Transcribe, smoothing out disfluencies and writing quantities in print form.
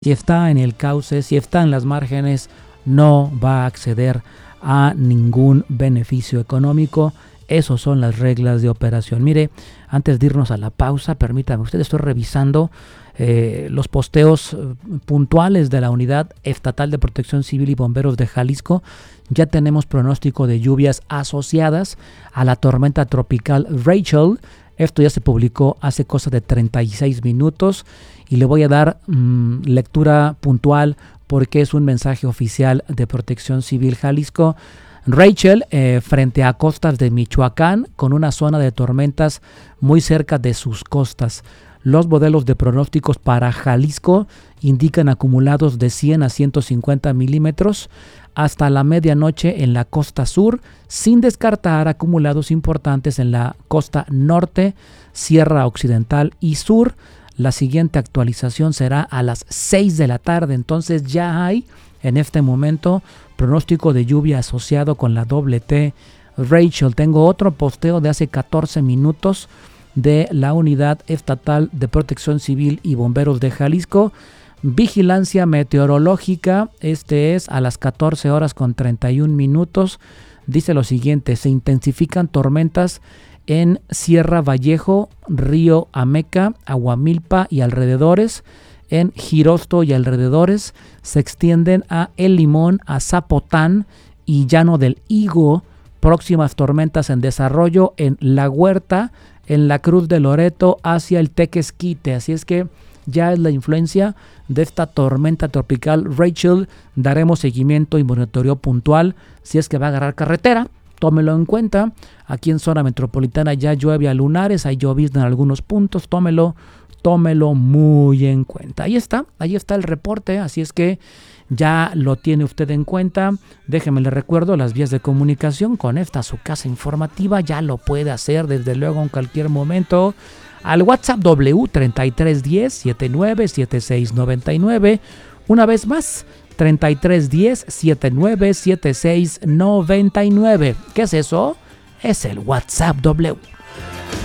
Si está en el cauce, si está en las márgenes, no va a acceder a ningún beneficio económico. Esas son las reglas de operación. Mire, antes de irnos a la pausa, permítame, usted estoy revisando los posteos puntuales de la Unidad Estatal de Protección Civil y Bomberos de Jalisco. Ya tenemos pronóstico de lluvias asociadas a la tormenta tropical Rachel. Esto ya se publicó hace cosa de 36 minutos y le voy a dar lectura puntual porque es un mensaje oficial de Protección Civil Jalisco. Rachel, frente a costas de Michoacán, con una zona de tormentas muy cerca de sus costas. Los modelos de pronósticos para Jalisco indican acumulados de 100 a 150 milímetros hasta la medianoche en la costa sur, sin descartar acumulados importantes en la costa norte, Sierra Occidental y sur. La siguiente actualización será a las 6 de la tarde, entonces ya hay en este momento pronóstico de lluvia asociado con la doble T Rachel. Tengo otro posteo de hace 14 minutos de la Unidad Estatal de Protección Civil y Bomberos de Jalisco. Vigilancia meteorológica, este es a las 14 horas con 31 minutos. Dice lo siguiente: se intensifican tormentas en Sierra Vallejo, Río Ameca, Aguamilpa y alrededores. En Jirosto y alrededores se extienden a El Limón, a Zapotán y Llano del Higo. Próximas tormentas en desarrollo en La Huerta, en la Cruz de Loreto hacia el Tequesquite. Así es que ya es la influencia de esta tormenta tropical Rachel. Daremos seguimiento y monitoreo puntual si es que va a agarrar carretera. Tómelo en cuenta. Aquí en zona metropolitana ya llueve a lunares, hay llovizna en algunos puntos. Tómelo muy en cuenta. Ahí está el reporte. Así es que ya lo tiene usted en cuenta. Déjeme le recuerdo las vías de comunicación con esta su casa informativa. Ya lo puede hacer desde luego en cualquier momento al WhatsApp W3310 797699. Una vez más, 3310 797699. ¿Qué es eso? Es el WhatsApp W.